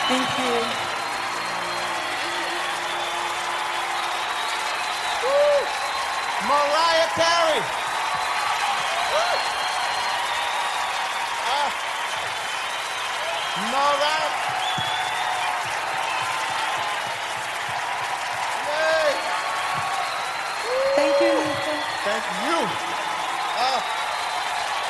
Thank you. Mariah Carey. Mariah. Yay. Thank you, Nico. Thank you.